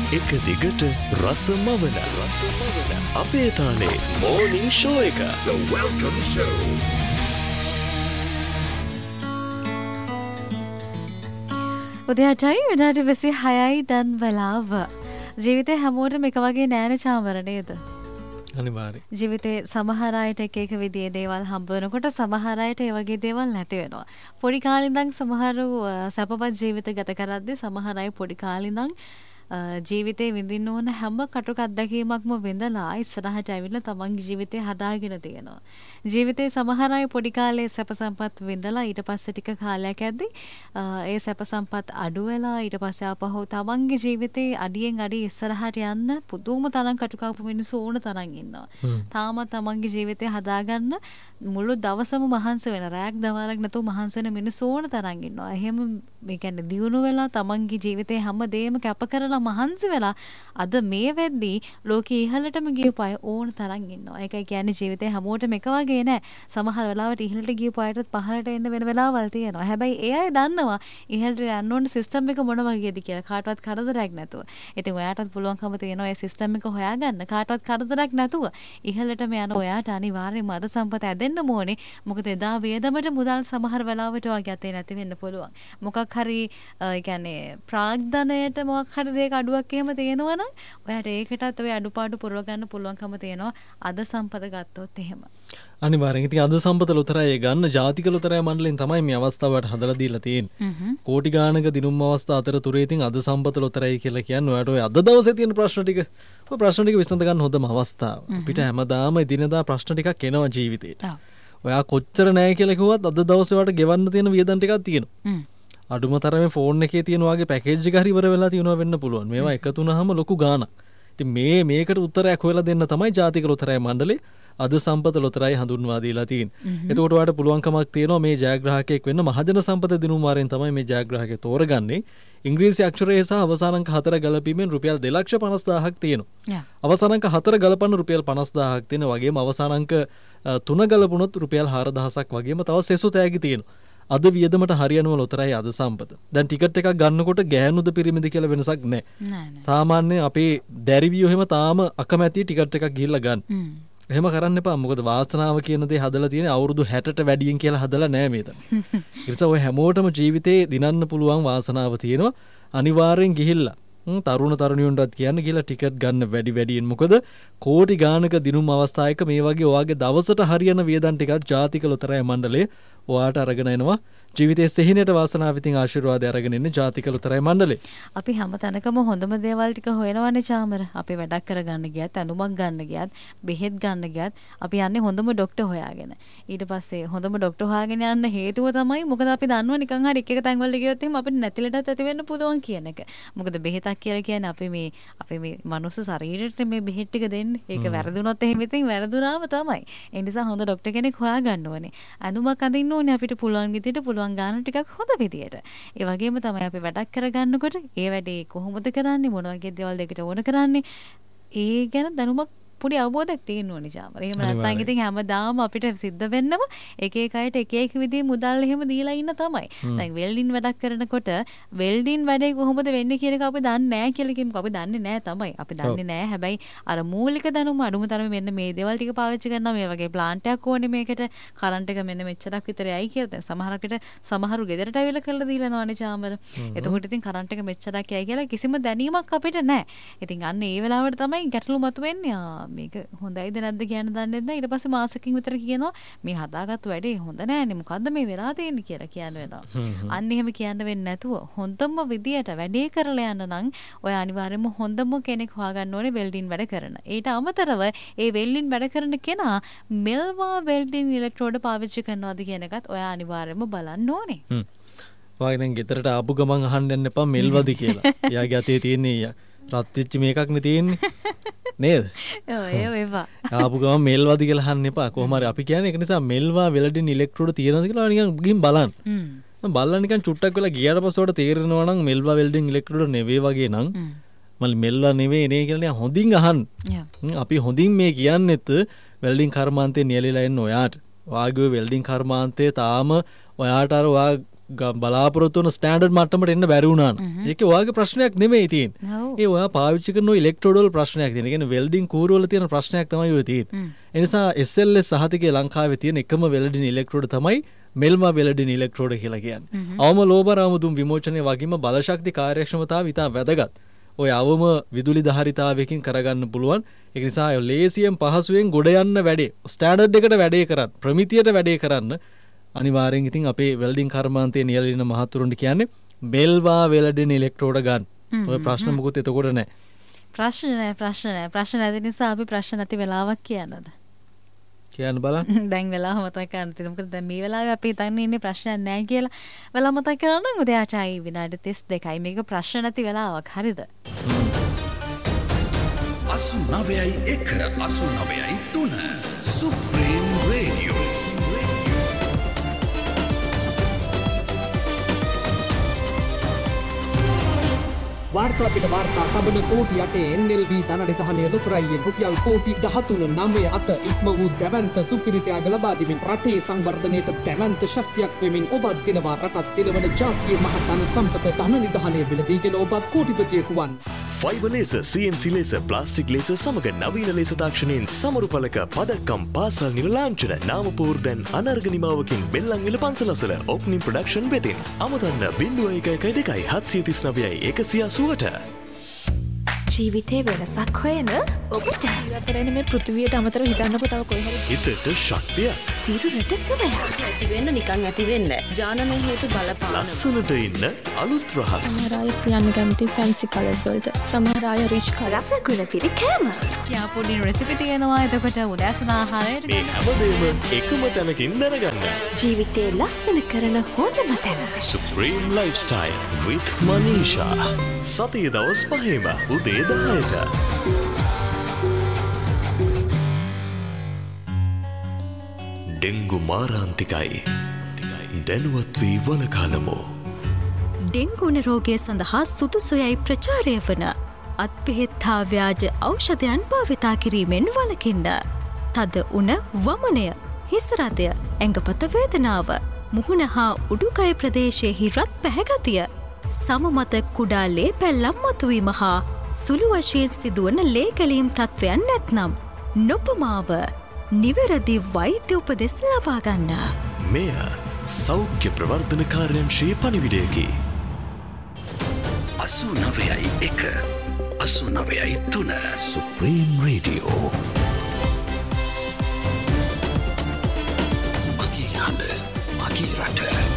එක දිගට රසමවන අපේ තාලේ මෝර්නිං ෂෝ එක. The Welcome Show. උදේටයි විනාඩි 26යි දැන් වෙලාව. ජීවිතේ හැමෝටම එක වගේ නෑනේ චාමර නේද? අනිවාර්යයෙන්. ජීවිතේ සමහර අයට එක එක විදිහේ දේවල් හම්බ වෙනකොට සමහර අයට ඒ වගේ දේවල් නැති වෙනවා. පොඩි කාලේ ඉඳන් සමහරව සැපවත් ජීවිත ගත කරද්දී සමහර අය පොඩි කාලේ ඉඳන් ජීවිතේ විඳින්න ඕන හැම කටුක අත්දැකීමක්ම විඳලා ඉස්සරහට ඇවිල්ලා තමන්ගේ ජීවිතේ හදාගෙන තියෙනවා. ජීවිතේ සමහර අය පොඩි කාලේ සැප සම්පත් විඳලා ඊට පස්සේ ටික කාලයක් යද්දී ඒ සැප සම්පත් අඩු වෙලා ඊට පස්සේ ආපහු තමන්ගේ ජීවිතේ අඩියෙන් අඩිය ඉස්සරහට යන්න පුදුම තරම් කටුකපු මිනිස්සු ඕන තරම් ඉන්නවා. තාමත් තමන්ගේ ජීවිතේ හදාගන්න මුළු දවසම මහන්සි වෙන රැයක් දවල්ක් නැතුව මහන්සි වෙන මිනිස්සු ඕන තරම් ඉන්නවා. එහෙම මේ කියන්නේ දියුණු වෙලා තමන්ගේ ජීවිතේ හැමදේම කැප කරලා මහන්සි වෙලා අද මේ වෙද්දී ලෝකෙ ඉහළටම ගියපු අය ඕන තරම් ඉන්නවා. ඒකයි කියන්නේ ජීවිතේ හැමෝටම එක වගේ නෑ. සමහර වෙලාවට ඉහළට ගියපු අයටත් පහළට එන්න වෙන වෙලාවල් තියෙනවා. හැබැයි ඒ අය දන්නවා ඉහළට යන්න ඕන සිස්ටම් එක මොන වගේද කියලා. කාටවත් කරදරයක් නැතුව. ඉතින් ඔයාටත් පුළුවන්කම තියෙනවා ඒ සිස්ටම් එක හොයාගන්න. කාටවත් කරදරයක් නැතුව ඉහළටම යන ඔයාට අනිවාර්යයෙන්ම අද සම්පත ඇදෙන්න ඕනේ. මොකද එදා වේදමට මුදල් සමහර වෙලාවට ඔයාගේ අතේ නැති වෙන්න පුළුවන්. මොකක් හරි ඒ කියන්නේ ප්‍රාග්ධනයට මොකක් හරි දෙයක අඩුවක් එහෙම තියෙනවනම් ඔයාට ඒකටත් ඔය අඩුපාඩු පුරව ගන්න පුළුවන්කම තියෙනවා අද සම්පත ගත්තොත් එහෙම. අනිවාර්යෙන්. ඉතින් අද සම්පත ලොතරැය ගන්න ජාතික ලොතරැය මණ්ඩලයෙන් තමයි මේ අවස්ථාවට හදලා දීලා තියෙන්නේ. කෝටි ගානක දිනුම් අවස්ථා අතරතුරේ ඉතින් අද සම්පත ලොතරැය කියලා කියන්නේ ඔයාට ඔය අද දවසේ තියෙන ප්‍රශ්න ටික ඔය ප්‍රශ්න ටික විසඳ ගන්න හොඳම අවස්ථාව. අපිට හැමදාම එදිනදා ප්‍රශ්න ටිකක් එනවා ජීවිතේට. ඔයා කොච්චර නැහැ කියලා කිව්වත් අද දවසේ ඔයාට ගෙවන්න තියෙන වියදම් ටිකක් තියෙනවා. අඩුම තරමේ ෆෝන් එකේ තියෙන වගේ පැකේජ් එක හරි ඉවර වෙලා තියෙනවා වෙන්න පුළුවන්. මේවා එකතු වුණාම ලොකු ගාණක්. ඉතින් මේකට උත්තරයක් හොයලා දෙන්න තමයි ජාතික ලොතරැය මණ්ඩලේ අද සම්පත ලොතරැයි හඳුන්වා දීලා තියෙන්නේ. එතකොට ඔයාලට පුළුවන්කමක් තියෙනවා මේ ජයග්‍රාහකයෙක් වෙන්න. මහජන සම්පත දිනුම් වාරයෙන් තමයි මේ ජයග්‍රාහකයා තෝරගන්නේ. ඉංග්‍රීසි අක්ෂරය සහ අවසාන අංක 4 ගලපීමෙන් රුපියල් 2,50,000ක් තියෙනවා. අවසාන අංක 4 ගලපන්න රුපියල් 50,000ක් තියෙන වගේම අවසාන අංක 3 ගලපුණොත් රුපියල් 4,000ක් වගේම තව සෙසු තෑගි තියෙනවා. අද වියදමට හරියනව ලොතරැයි අද සම්පත. දැන් ටිකට් එකක් ගන්නකොට ගෑනුද පිරිමිද කියලා වෙනසක් නැහැ. සාමාන්‍ය අපේ දැරිවියෝ එහෙම තාම අකමැති ටිකට් එකක් ගිහිල්ලා ගන්න. එහෙම කරන්න එපා. මොකද වාසනාව කියන දේ හදලා තියෙන්නේ අවුරුදු 60ට වැඩියෙන් කියලා හදලා නැහැ මේතන. ඒ නිසා ඔය හැමෝටම ජීවිතේ දිනන්න පුළුවන් වාසනාව තියෙනවා. අනිවාර්යෙන් ගිහිල්ලා තරුණ තරුණියන්ටත් කියන්න කියලා ටිකට් ගන්න වැඩියෙන්. මොකද කෝටි ගානක දිනුම් අවස්ථාවක මේ වගේ ඔයාගේ දවසට හරියන වියදම් ටිකක් ජාතික ලොතරැය මණ්ඩලයේ ඔයාට අරගෙන එනවා. ජීවිතයේ සිහිනට වාසනාව විතින් ආශිර්වාදය අරගෙන ඉන්නේ ජාතික ලොතරැයි මණ්ඩලේ. අපි හැම තැනකම හොඳම දේවල් ටික හොයනවානේ චාමර. අපි වැඩක් කරගන්න ගියත්, ඇඳුමක් ගන්න ගියත්, බෙහෙත් ගන්න ගියත් අපි යන්නේ හොඳම ડોක්ටර් හොයාගෙන. ඊට පස්සේ හොඳම ડોක්ටර් හොයාගෙන යන්න හේතුව තමයි මොකද අපි දන්නවා නිකන් හරි එක තැන් වල ගියොත් එහෙම අපිට නැතිලටත් ඇති වෙන්න පුළුවන් කියන එක. මොකද බෙහෙතක් කියලා කියන්නේ අපි මේ මනුස්ස ශරීරෙට මේ බෙහෙත් ටික දෙන්නේ. ඒක වැරදුනොත් එහෙම ඉතින් වැරදුනාම තමයි. ඒ නිසා හොඳ ડોක්ටර් කෙනෙක් හොයාගන්න ඕනේ. ඇඳුමක් අඳින්න ඕනේ අපිට පුළුවන් විදිහට පුළුවන් ගාන ටිකක් හොඳ විදියට. ඒ වගේම තමයි අපි වැඩක් කරගන්නකොට ඒ වැඩේ කොහොමද කරන්නේ මොන වගේ දේවල් දෙකට ඕන කරන්නේ ඒ ගැන දැනුමක් පොඩි අවබෝධයක් තියෙන්න ඕනේ චාමර. එහෙම නැත්නම් ඉතින් හැමදාම අපිට සිද්ධ වෙන්නම එක එක අයට එක එක විදිහේ මුදල් එහෙම දීලා ඉන්න තමයි. දැන් වෙල්ඩින් වැඩක් කරනකොට වෙල්ඩින් වැඩේ කොහොමද වෙන්නේ කියන එක අපි දන්නේ නැහැ කියලා කිව්වම අපි දන්නේ නැහැ තමයි. අපි දන්නේ නැහැ. හැබැයි අර මූලික දැනුම අඩුම තරමේ මෙන්න මේ දේවල් ටික පාවිච්චි කරනවා මේ වගේ ප්ලාන්ට් එකක් ඕනේ මේකට කරන්ට් එක මෙන්න මෙච්චරක් විතරයි කියලා. දැන් සමහරු ගෙදරට ඇවිල්ලා කරලා දීලා යනවානේ චාමර. එතකොට ඉතින් කරන්ට් එක මෙච්චරක් යයි කියලා කිසිම දැනීමක් අපිට නැහැ. ඉතින් අන්න ඒ වෙලාවට තමයි ගැටලු මතුවෙන්නේ. මේක හොඳයිද නැද්ද කියන්න දන්නේ නැහැ. ඊට පස්සේ මාසෙකින් විතර කියනවා මේ හදාගත්තු වැඩේ හොඳ නෑනේ. මොකද්ද මේ වෙලා තියෙන්නේ කියලා කියන්න වෙනවා. අන්න එහෙම කියන්න වෙන්නේ නැතුව හොඳම විදියට වැඩේ කරලා යන්න නම් ඔය අනිවාර්යයෙන්ම හොඳම කෙනෙක් හොයාගන්න ඕනේ වෙල්ඩින් වැඩ කරන. ඊට අමතරව ඒ වෙල්ඩින් වැඩ කරන කෙනා මෙල්වා වෙල්ඩින් ඉලෙක්ට්‍රෝඩ පාවිච්චි කරනවාද කියන එකත් ඔය අනිවාර්යයෙන්ම බලන්න ඕනේ. වාගේ නම් ගෙදරට ආපු ගමන් අහන්න යන්න එපා මෙල්වද කියලා. එයාගේ අතේ තියෙන්නේ රත් වෙච්ච මේකක්නේ තියෙන්නේ. නේද? ඔව් ඒ වේවා. ආපු ගමන් මෙල්වද කියලා අහන්න එපා. කොහොම හරි අපි කියන්නේ ඒක නිසා මෙල්වා වෙල්ඩින් ඉලෙක්ට්‍රෝඩ තියෙනවද කියලා නිකන් ගිහින් බලන්න. බලලා නිකන් චුට්ටක් වෙලා ගියාට පස්සේ උඩ තේරෙනවා නම් මෙල්වා වෙල්ඩින් ඉලෙක්ට්‍රෝඩ නෙවෙයි වගේ නම් මෙල්වා නෙවෙයි නේ කියලා හොඳින් අහන්න. අපි හොඳින් මේ කියන්නෙත් වෙල්ඩින් කර්මාන්තේ නියැලලා ඉන්න ඔයාට. වාගේ වෙල්ඩින් කර්මාන්තේ තාම ඔයාට අර ඔයා බලාපොරොත්තු වන ස්ටෑන්ඩඩ් මට්ටමට එන්න බැරි වුණා නම් ඒක ඔයාගේ ප්‍රශ්නයක් නෙමෙයි තියෙන්නේ. ඒ ඔයා පාවිච්චි කරන ඉලෙක්ට්‍රෝඩ් වල ප්‍රශ්නයක් තියෙන. ඒ කියන්නේ වෙල්ඩින් කූරු වල තියෙන ප්‍රශ්නයක් තමයි ඔය තියෙන්නේ. ඒ නිසා SLS සහතිකයේ ලංකාවේ තියෙන එකම වෙල්ඩින් ඉලෙක්ට්‍රෝඩ් තමයි මෙල්මා වෙල්ඩින් ඉලෙක්ට්‍රෝඩ් කියලා කියන්නේ. අවම ලෝබර ආමුදුම් විමෝචනයේ වගේම බලශක්ති කාර්යක්ෂමතාව ඉතා වැදගත්. ඔය අවම විදුලි ධාරිතාවයකින් කරගන්න පුළුවන්. ඒක නිසා ලේසියෙන් පහසුවෙන් ගොඩ යන්න වැඩේ ස්ටෑන්ඩඩ් එකට වැඩේ කරන්න ප්‍රමිතියට වැඩේ කරන්න අනිවාර්යෙන් ඉතින් අපේ වෙල්ඩින් කර්මාන්තයේ නියැලෙන මහතුරුන්ට කියන්නේ මෙල්වා වෙල්ඩින් ඉලෙක්ට්‍රෝඩ් ගන්න. ඔය ප්‍රශ්න මොකුත් එතකොට නැහැ. ප්‍රශ්න නැති නිසා අපි ප්‍රශ්න නැති වෙලාවක් කියන්නද? කියන්න බලන්න. දැන් වෙලාව මතක ගන්න තියෙනවා. මොකද දැන් මේ වෙලාවේ අපි හිතන්නේ ඉන්නේ ප්‍රශ්නයක් නැහැ කියලා. වෙලාව මතක කරගන්න උදයාචායි විනාඩි 32යි. මේක ප්‍රශ්න නැති වෙලාවක්. හරිද? 89.1 89.3 සුප්‍රීම් රේඩියෝ. වාර්තා පිට වාර්තා තබන කෝටි 8 NLB ධනනිධානය ලොතරැයියෙන් රුපියල් කෝටි 13.98 ඉක්ම වූ දැවැන්ත සුපිරිතයාග ලබා දෙමින් රටේ සංවර්ධනයට දැවැන්ත ශක්තියක් වෙමින් ඔබත් දිනවා රටත් දිනවන ජාතියේ මහතන සම්පත ධනනිධානය මිලදීගෙන ඔබත් කෝටිපතියෙකු වන්. Fibre laser, CNC laser, plastic laser සමග නවීන ලේසර් තාක්ෂණයෙන් සමරුපලක පදක්කම් පාසල් නිල ලාංඡන නාමපුවර් දැන් අනර්ග නිමාවකින් බෙල්ලන්විල පන්සලසල ඕපනින් ප්‍රොඩක්ෂන් වෙතින් අමතන්න 0112 739 180ට. ජීවිතේ වෙනසක් හොයන ඔබට ඉවතරෙන මේ පෘථිවියට අමතරව හිතන්නකො තව කොයි හරි හිතට ශක්තිය සිරුරට සුවයක් ඇති වෙන්න නිකන් ඇති වෙන්න ජානමය හේතු බලපාන ලස්සනට ඉන්න අලුත් රහස් සමහර අය යන්න කැමති ෆැන්සි කලර්ස් වලට සමහර අය රිච් කලර් රසගුණ පිරි කෑම යාපොඩි රෙසිපි තියෙනවා එතකොට උදෑසන ආහාරයට මේ හැමදේම එකම තැනකින් දැනගන්න ජීවිතේ ලස්සන කරන හොඳම තැන Supreme Lifestyle with Manisha සතිය දවස් 5ම උදේ 10ට ඩෙංගු මාරාන්තිකයි දැනුවත් වී වළකාලමු. ඩෙංගුන රෝගය සඳහා සුදුසුයයි ප්‍රචාරය වන අත්පෙහෙත් හා ව්‍යාජ ඖෂධයන් භාවිතා කිරීමෙන් වළකින්න. තද උණ වමනය හිසරදය ඇඟපත වේදනාව මුහුණ හා උඩුකය ප්‍රදේශයෙහි රත් පැහැගතිය සමමත කුඩා ලේ පැල්ලම් මතුවීම හා සුළු වශයෙන් සිදුවන ලේකැලීම් තත්ත්වයන් නැත්නම් නොපමාව නිවැරදි වෛද්‍ය උපදෙස් ලබාගන්න. මෙය සෞඛ්‍ය ප්‍රවර්ධන කාර්යංශයේ පණිවිඩයකි. 89.1 89.3 Supreme Radio. මගේ හඬ මගේ රට.